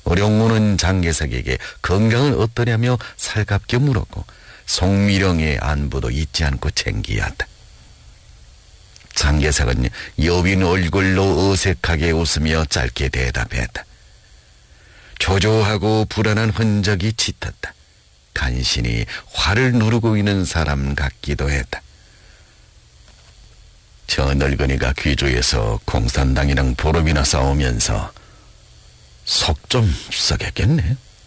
어령무는 장개석에게 건강은 어떠냐며 살갑게 물었고 송미령의 안부도 잊지 않고 챙기었다. 장개석은 여빈 얼굴로 어색하게 웃으며 짧게 대답했다. 초조하고 불안한 흔적이 짙었다. 간신히 화를 누르고 있는 사람 같기도 했다. 저 늙은이가 귀주에서 공산당이랑 보름이나 싸우면서 속 좀 썩였겠네.